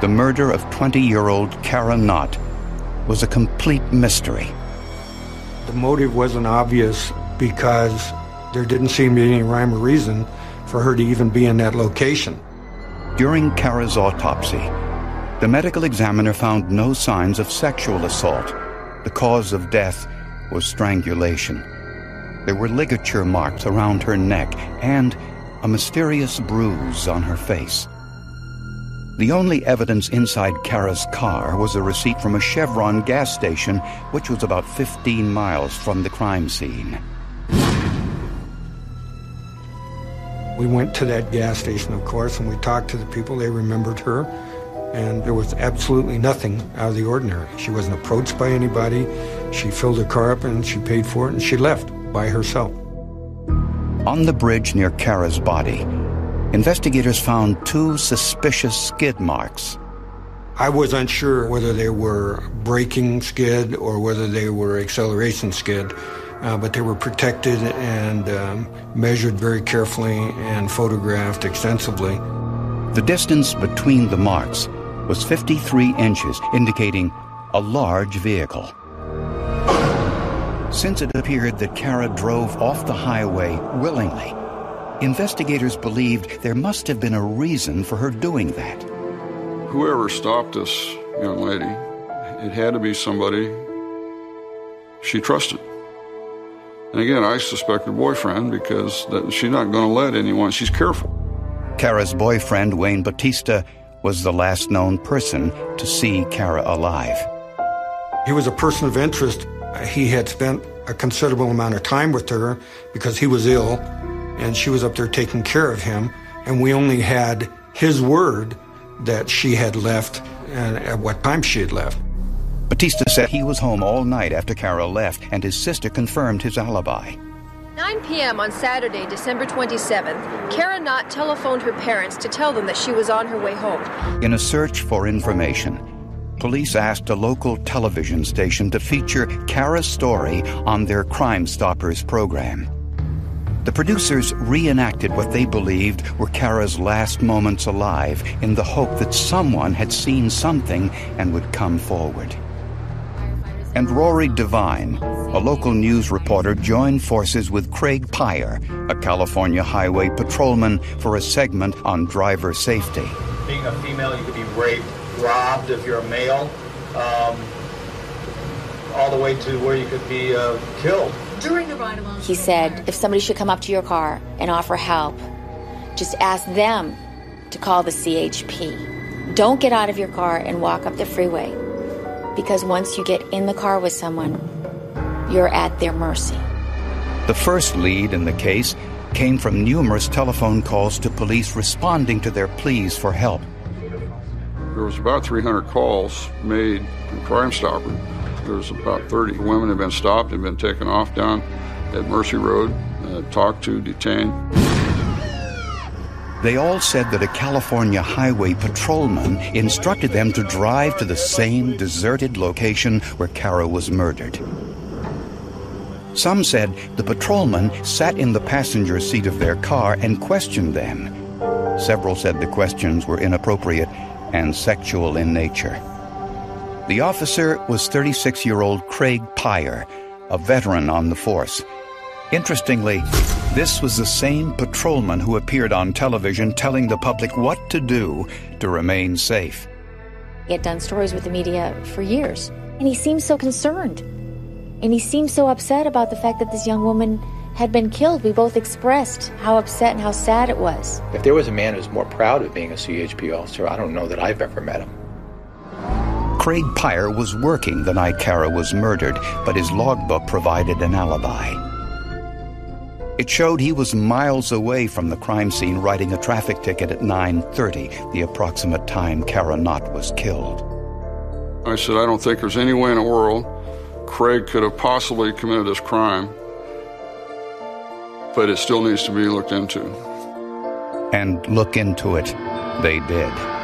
the murder of 20-year-old Kara Knott was a complete mystery. The motive wasn't obvious because there didn't seem to be any rhyme or reason for her to even be in that location. During Kara's autopsy, the medical examiner found no signs of sexual assault. The cause of death was strangulation. There were ligature marks around her neck and a mysterious bruise on her face. The only evidence inside Kara's car was a receipt from a Chevron gas station, which was about 15 miles from the crime scene. We went to that gas station, of course, and we talked to the people. They remembered her, and there was absolutely nothing out of the ordinary. She wasn't approached by anybody. She filled her car up and she paid for it, and she left by herself. On the bridge near Kara's body, investigators found 2 suspicious skid marks. I was unsure whether they were braking skid or whether they were acceleration skid, but they were protected and measured very carefully and photographed extensively. The distance between the marks was 53 inches, indicating a large vehicle. Since it appeared that Kara drove off the highway willingly, investigators believed there must have been a reason for her doing that. Whoever stopped this young lady, it had to be somebody she trusted. And again, I suspect her boyfriend because she's not going to let anyone, she's careful. Kara's boyfriend, Wayne Bautista, was the last known person to see Kara alive. He was a person of interest. He had spent a considerable amount of time with her because he was ill, and she was up there taking care of him, and we only had his word that she had left and at what time she had left. Bautista said he was home all night after Kara left, and his sister confirmed his alibi. 9 p.m. on Saturday, December 27th, Kara Knott telephoned her parents to tell them that she was on her way home. In a search for information, police asked a local television station to feature Kara's story on their Crime Stoppers program. The producers reenacted what they believed were Kara's last moments alive in the hope that someone had seen something and would come forward. And Rory Devine, a local news reporter, joined forces with Craig Pyer, a California highway patrolman, for a segment on driver safety. Being a female, you could be raped, robbed if you're a male, all the way to where you could be killed. During the ride-along, he said, if somebody should come up to your car and offer help, just ask them to call the CHP. Don't get out of your car and walk up the freeway, because once you get in the car with someone, you're at their mercy. The first lead in the case came from numerous telephone calls to police responding to their pleas for help. There was about 300 calls made in Crime Stopper. There was about 30 women had been stopped and been taken off down at Mercy Road, talked to, detained. They all said that a California highway patrolman instructed them to drive to the same deserted location where Kara was murdered. Some said the patrolman sat in the passenger seat of their car and questioned them. Several said the questions were inappropriate and sexual in nature. The officer was 36-year-old Craig Pyer, a veteran on the force. Interestingly, this was the same patrolman who appeared on television telling the public what to do to remain safe. He had done stories with the media for years, and he seemed so concerned. And he seemed so upset about the fact that this young woman had been killed. We both expressed how upset and how sad it was. If there was a man who's more proud of being a CHP officer, I don't know that I've ever met him. Craig Pyer was working the night Kara was murdered, but his logbook provided an alibi. It showed he was miles away from the crime scene writing a traffic ticket at 9:30, the approximate time Kara Knott was killed. I said, I don't think there's any way in the world Craig could have possibly committed this crime, but it still needs to be looked into. And look into it they did.